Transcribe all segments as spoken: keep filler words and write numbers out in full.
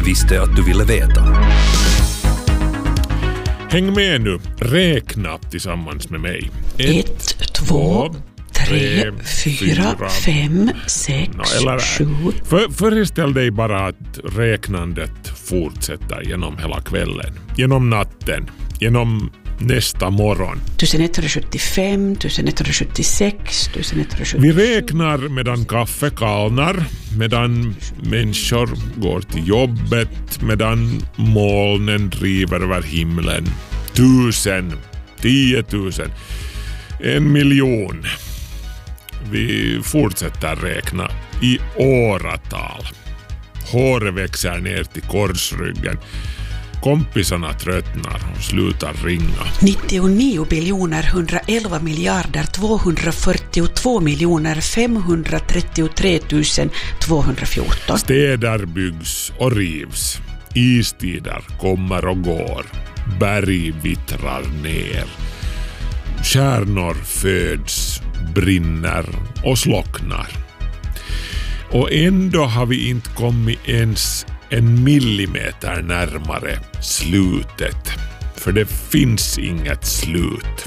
visste att du ville veta. Häng med nu, räkna tillsammans med mig. Ett, två, tre, fyra, fem, sex, no, sju. För, föreställ dig bara att räknandet fortsätter genom hela kvällen, genom natten, genom nästa morgon. ettonhundrasjuttiofem, ettonhundrasjuttiosex, ettonhundrasjuttiosju. Vi räknar medan kaffe kallnar, medan människor går till jobbet, medan molnen driver över himlen. Tusen, tiotusen, en miljon. Vi fortsätter räkna i åratal. Håret växer ner till korsryggen. Kompisarna tröttnar och slutar ringa. nittionio biljoner hundraelva miljarder tvåhundrafyrtiotvå miljoner femhundratrettiotre tusen tvåhundrafjorton. Städer byggs och rivs. Istider kommer och går. Berg vittrar ner. Stjärnor föds, brinner och slocknar. Och ändå har vi inte kommit ens en millimeter närmare slutet. För det finns inget slut.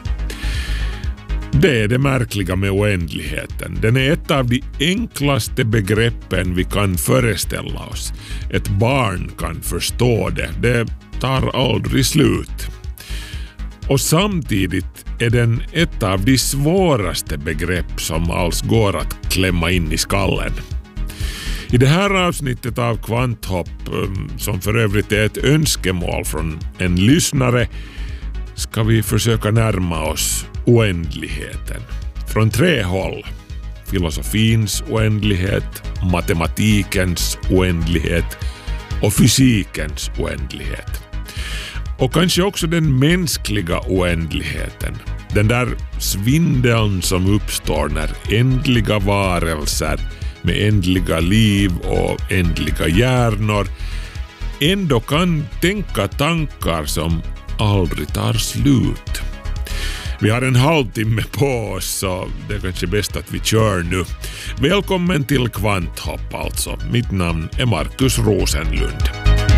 Det är det märkliga med oändligheten. Den är ett av de enklaste begreppen vi kan föreställa oss. Ett barn kan förstå det. Det tar aldrig slut. Och samtidigt är den ett av de svåraste begrepp som alls går att klämma in i skallen. I det här avsnittet av Kvanthopp, som för övrigt är ett önskemål från en lyssnare, ska vi försöka närma oss oändligheten. Från tre håll. Filosofins oändlighet, matematikens oändlighet och fysikens oändlighet. Och kanske också den mänskliga oändligheten. Den där svindeln som uppstår när ändliga varelser med ändliga liv och ändliga hjärnor ändå kan tänka tankar som aldrig tar slut. Vi har en halvtimme på oss, så det är kanske bäst att vi kör nu. Välkommen till Kvanthopp alltså. Mitt namn är Markus Rosenlund.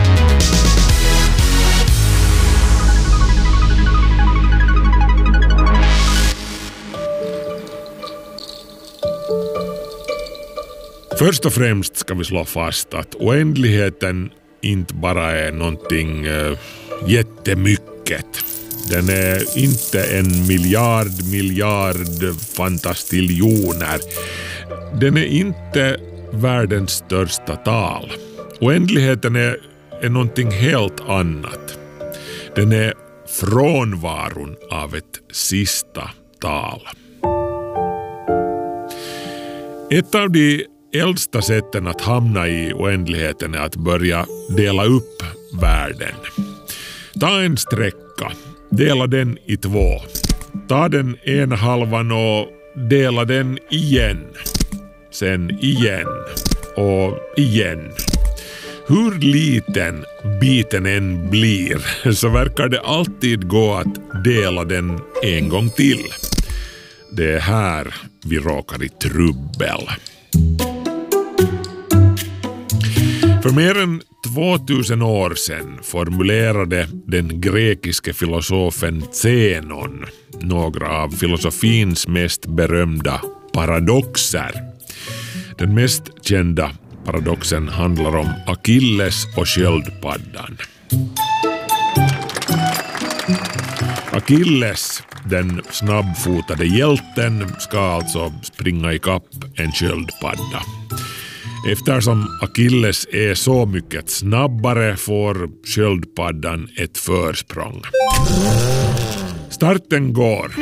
Först och främst ska vi slå fast att oändligheten inte bara är någonting äh, jättemycket. Den är inte en miljard, miljard fantastiljoner. Den är inte världens största tal. Oändligheten är, är någonting helt annat. Den är frånvaron av ett sista tal. Ett av de äldsta sätten att hamna i oändligheten är att börja dela upp världen. Ta en sträcka, dela den i två. Ta den ena halvan och dela den igen. Sen igen och igen. Hur liten biten än blir så verkar det alltid gå att dela den en gång till. Det är här vi råkar i trubbel. För mer än tvåtusen år sedan formulerade den grekiske filosofen Zenon några av filosofins mest berömda paradoxer. Den mest kända paradoxen handlar om Achilles och sköldpaddan. Achilles, den snabbfotade hjälten, ska alltså springa ikapp en sköldpadda. Eftersom Achilles är så mycket snabbare får sköldpaddan ett försprång. Starten går.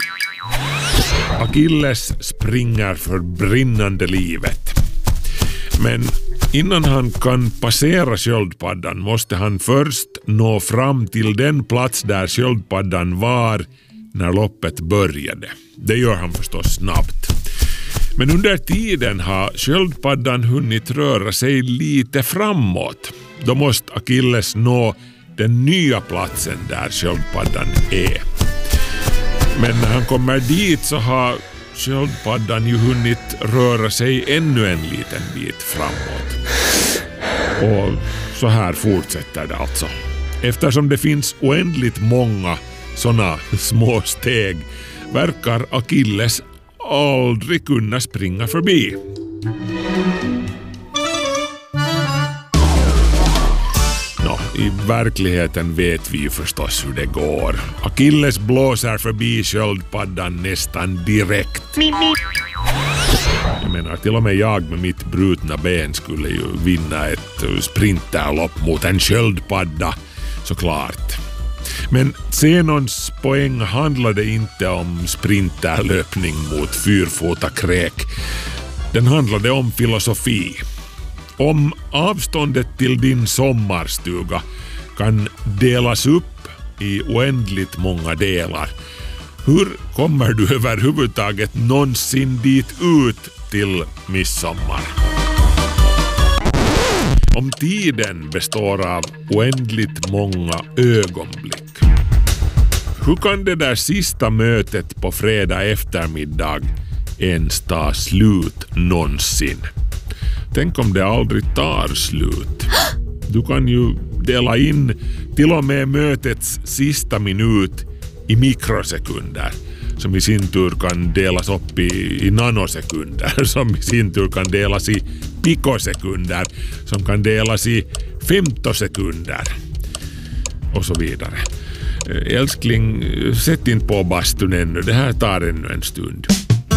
Achilles springer för brinnande livet. Men innan han kan passera sköldpaddan måste han först nå fram till den plats där sköldpaddan var när loppet började. Det gör han förstås snabbt. Men under tiden har sköldpaddan hunnit röra sig lite framåt. Då måste Achilles nå den nya platsen där sköldpaddan är. Men när han kommer dit så har sköldpaddan ju hunnit röra sig ännu en liten bit framåt. Och så här fortsätter det alltså. Eftersom det finns oändligt många såna små steg verkar Achilles aldrig kunna springa förbi. Nå, i verkligheten vet vi ju förstås hur det går. Achilles blåser förbi sköldpaddan nästan direkt. Jag menar, till och med jag med mitt brutna ben skulle ju vinna ett sprinterlopp mot en sköldpadda, såklart. Men Zenons poäng handlade inte om sprinterlöpning mot fyrfota kräk. Den handlade om filosofi. Om avståndet till din sommarstuga kan delas upp i oändligt många delar, hur kommer du överhuvudtaget någonsin dit ut till midsommar? Om tiden består av oändligt många ögonblick, hur kan det där sista mötet på fredag eftermiddag ens ta slut någonsin? Tänk om det aldrig tar slut. Du kan ju dela in till och med mötets sista minut i mikrosekunder, som i sin tur kan delas upp i, i nanosekunder, som i sin tur kan delas i pikosekunder, som kan delas i femtosekunder och så vidare. Älskling, sätt in på bastun ännu. Det här tar ännu en stund.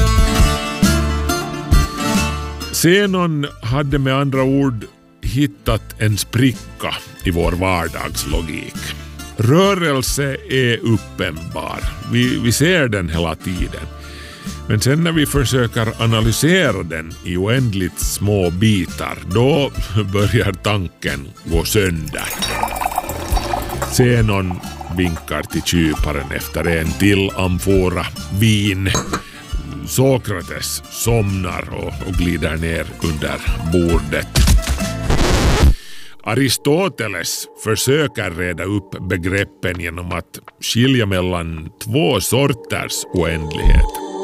Zenon hade med andra ord hittat en spricka i vår vardagslogik. Rörelse är uppenbar. Vi, vi ser den hela tiden. Men sen när vi försöker analysera den i oändligt små bitar, då börjar tanken gå sönder. Zenon vinkar till kyparen efter en till amfora vin. Sokrates somnar och, och glider ner under bordet. Aristoteles försöker reda upp begreppen genom att skilja mellan två sorters oändlighet.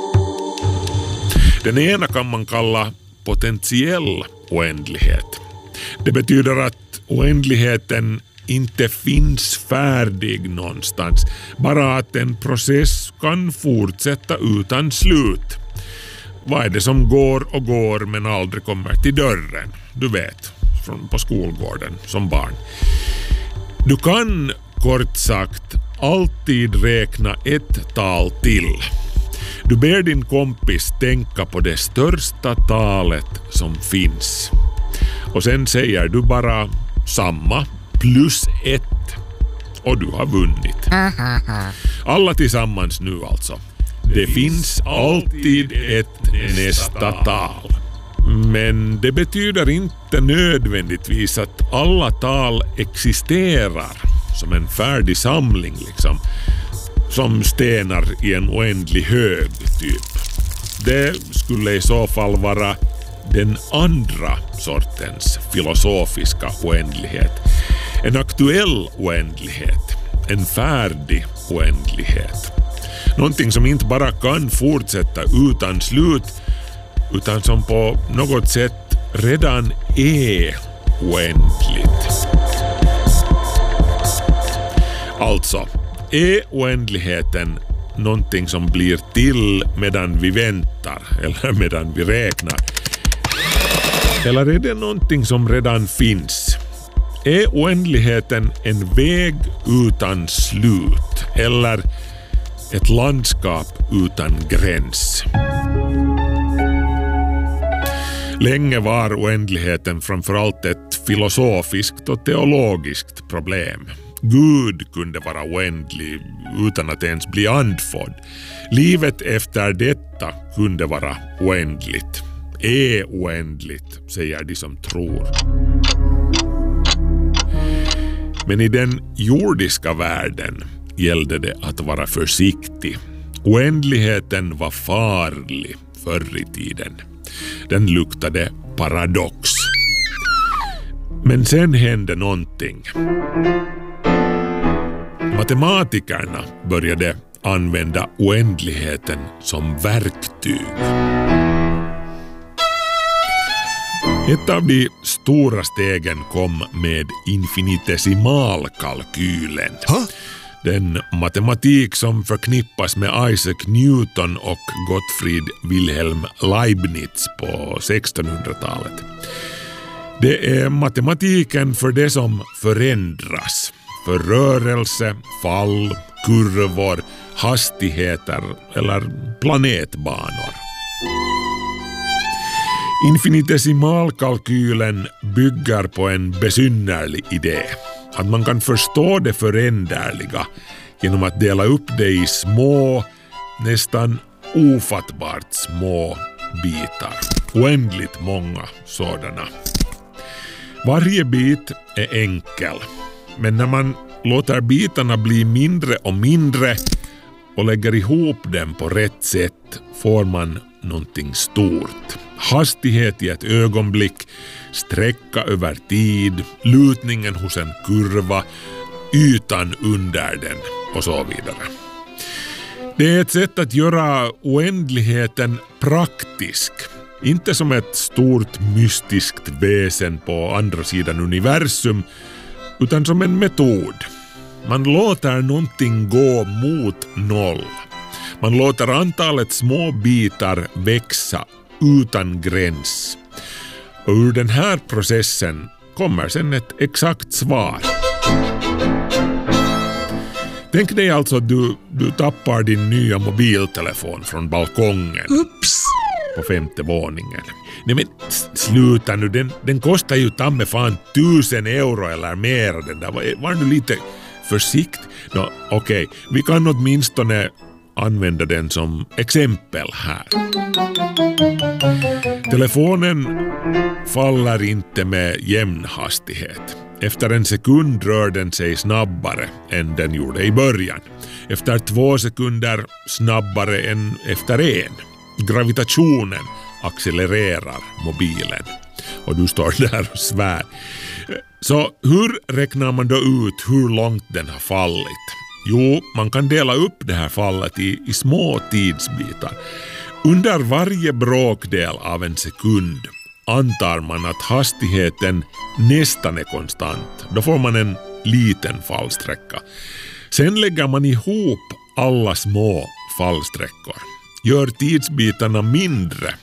Den ena kan man kalla potentiell oändlighet. Det betyder att oändligheten inte finns färdig någonstans, bara att en process kan fortsätta utan slut. Vad är det som går och går men aldrig kommer till dörren? Du vet, från på skolgården som barn. Du kan kort sagt alltid räkna ett tal till. Du ber din kompis tänka på det största talet som finns. Och sen säger du bara samma plus ett. Och du har vunnit. Alla tillsammans nu alltså. Det finns alltid ett nästa tal. Men det betyder inte nödvändigtvis att alla tal existerar som en färdig samling liksom. Som stenar i en oändlig hög typ. Det skulle i så fall vara den andra sortens filosofiska oändlighet. En aktuell oändlighet. En färdig oändlighet. Någonting som inte bara kan fortsätta utan slut, utan som på något sätt redan är oändligt. Alltså, är oändligheten någonting som blir till medan vi väntar eller medan vi räknar? Eller är det någonting som redan finns? Är oändligheten en väg utan slut eller ett landskap utan gräns? Länge var oändligheten framförallt ett filosofiskt och teologiskt problem. Gud kunde vara oändlig utan att ens bli andfådd. Livet efter detta kunde vara oändligt. Är oändligt, säger de som tror. Men i den jordiska världen gällde det att vara försiktig. Oändligheten var farlig förr i tiden. Den luktade paradox. Men sen hände någonting. Matematikerna började använda oändligheten som verktyg. Ett av de stora stegen kom med infinitesimalkalkylen. Ha? Den matematik som förknippas med Isaac Newton och Gottfried Wilhelm Leibniz på sextonhundratalet. Det är matematiken för det som förändras. För rörelse, fall, kurvor, hastigheter eller planetbanor. Infinitesimalkalkylen bygger på en besynnerlig idé. Att man kan förstå det föränderliga genom att dela upp det i små, nästan ofattbart små bitar. Oändligt många sådana. Varje bit är enkel, men när man låter bitarna bli mindre och mindre och lägger ihop dem på rätt sätt får man någonting stort. Hastighet i ett ögonblick, sträcka över tid, lutningen hos en kurva, ytan under den och så vidare. Det är ett sätt att göra oändligheten praktisk. Inte som ett stort mystiskt väsen på andra sidan universum, utan som en metod. Man låter någonting gå mot noll. Man låter antalet små bitar växa utan gräns. Och ur den här processen kommer sen ett exakt svar. Tänk dig alltså att du, du tappar din nya mobiltelefon från balkongen. Ups! På femte våningen. Nej men sluta nu, den, den kostar ju tamme fan tusen euro eller mer. Den där. Var, var du lite försikt? No, okej, okay. Vi kan åtminstone använda den som exempel här. Telefonen faller inte med jämn hastighet. Efter en sekund rör den sig snabbare än den gjorde i början. Efter två sekunder snabbare än efter en. Gravitationen accelererar mobilen. Och du står där och svär. Så hur räknar man då ut hur långt den har fallit? Jo, man kan dela upp det här fallet i, i små tidsbitar. Under varje bråkdel av en sekund antar man att hastigheten nästan är konstant. Då får man en liten fallsträcka. Sen lägger man ihop alla små fallsträckor. Gör tidsbitarna mindre